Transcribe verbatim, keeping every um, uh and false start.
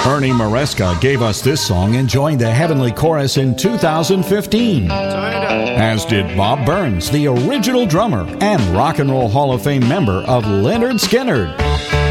Ernie Maresca gave us this song and joined the Heavenly Chorus in two thousand fifteen. As did Bob Burns, the original drummer and Rock and Roll Hall of Fame member of Lynyrd Skynyrd.